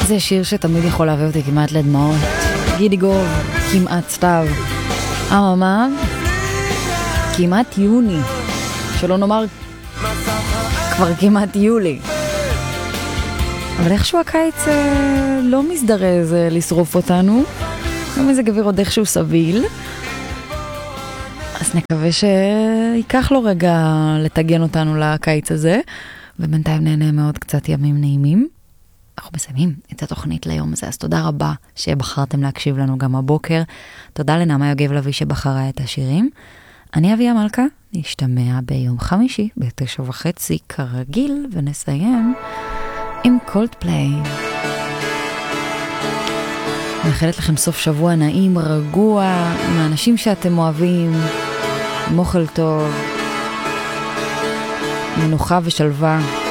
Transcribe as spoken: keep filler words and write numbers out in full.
זה שיר שתמיד יכול להביא אותי כמעט לדמעות. גידי גוב, כמעט סתיו. אממה, כמעט יוני. שלא נאמר כבר כמעט יולי. אבל איכשהו הקיץ אה, לא מזדרז אה, לשרוף אותנו. גם איזה גביר עוד איכשהו סביל. אז נקווה שיקח לו רגע לתגן אותנו לקיץ הזה. ובינתיים נהנה מאוד קצת ימים נעימים. אנחנו מסיימים את התוכנית ליום הזה, אז תודה רבה שבחרתם להקשיב לנו גם הבוקר. תודה לנעמה יוגב לוי שבחרה את השירים. אני אביה מלכה, נשתמע ביום חמישי בתשע וחצי כרגיל, ונסיים עם קולדפליי. מאחלת לכם סוף שבוע נעים, רגוע, עם האנשים שאתם אוהבים, עם אוכל טוב, מנוחה ושלווה.